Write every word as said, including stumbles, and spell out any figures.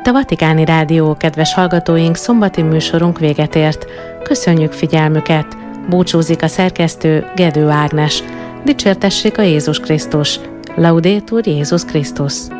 a Vatikáni Rádió, kedves hallgatóink, szombati műsorunk véget ért. Köszönjük figyelmüket! Búcsúzik a szerkesztő, Gedő Ágnes. Dicsértessék a Jézus Krisztus! Laudetur Jézus Krisztus!